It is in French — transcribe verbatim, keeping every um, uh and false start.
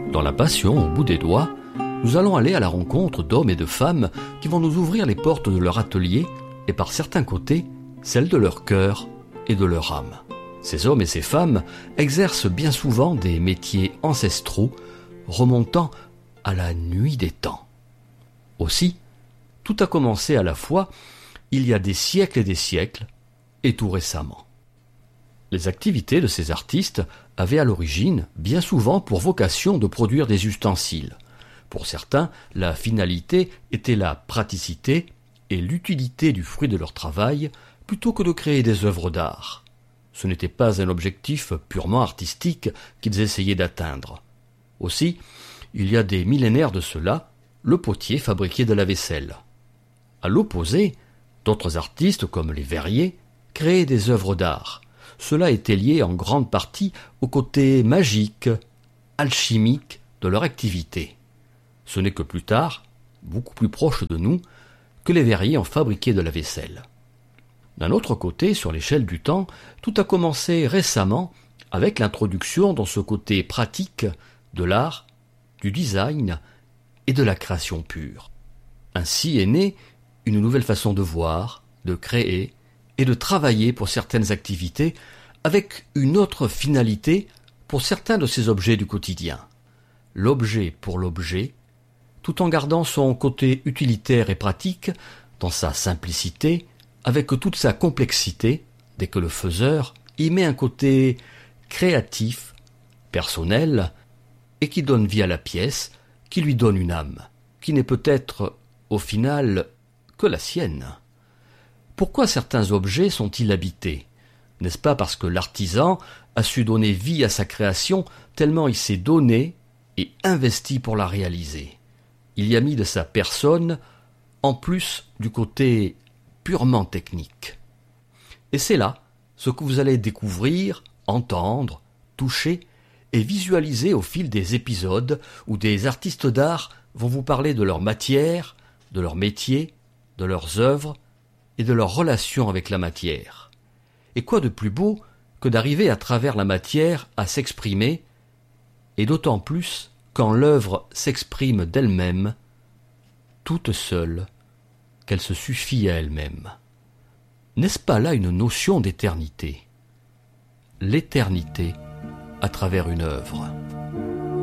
Dans la passion au bout des doigts, nous allons aller à la rencontre d'hommes et de femmes qui vont nous ouvrir les portes de leur atelier et par certains côtés, celles de leur cœur et de leur âme. Ces hommes et ces femmes exercent bien souvent des métiers ancestraux remontant à la nuit des temps. Aussi, tout a commencé à la fois il y a des siècles et des siècles et tout récemment. Les activités de ces artistes avaient à l'origine bien souvent pour vocation de produire des ustensiles. Pour certains, la finalité était la praticité et l'utilité du fruit de leur travail plutôt que de créer des œuvres d'art. Ce n'était pas un objectif purement artistique qu'ils essayaient d'atteindre. Aussi, il y a des millénaires de cela, le potier fabriquait de la vaisselle. À l'opposé, d'autres artistes comme les verriers créaient des œuvres d'art. Cela était lié en grande partie au côté magique, alchimique de leur activité. Ce n'est que plus tard, beaucoup plus proche de nous, que les verriers ont fabriqué de la vaisselle. D'un autre côté, sur l'échelle du temps, tout a commencé récemment avec l'introduction dans ce côté pratique de l'art, du design et de la création pure. Ainsi est née une nouvelle façon de voir, de créer et de travailler pour certaines activités avec une autre finalité pour certains de ces objets du quotidien. L'objet pour l'objet, tout en gardant son côté utilitaire et pratique dans sa simplicité, avec toute sa complexité, dès que le faiseur y met un côté créatif, personnel, et qui donne vie à la pièce, qui lui donne une âme, qui n'est peut-être, au final, que la sienne. Pourquoi certains objets sont-ils habités ? N'est-ce pas parce que l'artisan a su donner vie à sa création tellement il s'est donné et investi pour la réaliser ? Il y a mis de sa personne, en plus du côté purement technique. Et c'est là ce que vous allez découvrir, entendre, toucher et visualiser au fil des épisodes où des artistes d'art vont vous parler de leur matière, de leur métier, de leurs œuvres et de leur relation avec la matière. Et quoi de plus beau que d'arriver à travers la matière à s'exprimer, et d'autant plus quand l'œuvre s'exprime d'elle-même, toute seule, qu'elle se suffit à elle-même. N'est-ce pas là une notion d'éternité ? L'éternité à travers une œuvre.